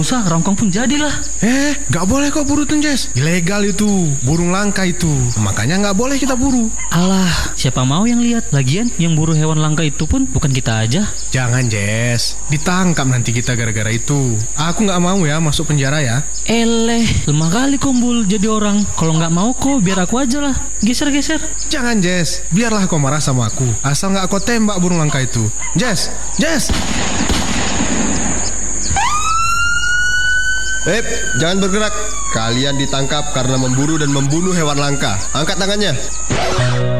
Usah, rongkong pun jadilah. Gak boleh kok buru tuh Jess. Ilegal itu, burung langka itu. Makanya gak boleh kita buru. Alah, siapa mau yang lihat? Lagian yang buru hewan langka itu pun bukan kita aja. Jangan Jess, ditangkap nanti kita gara-gara itu. Aku gak mau ya masuk penjara ya. Lemah kali Kumbul jadi orang. Kalau nggak mau kok biar aku aja lah. Geser. Jangan Jess, biarlah kau marah sama aku. Asal gak kau tembak burung langka itu. Jess. Jangan bergerak. Kalian ditangkap karena memburu dan membunuh hewan langka. Angkat tangannya.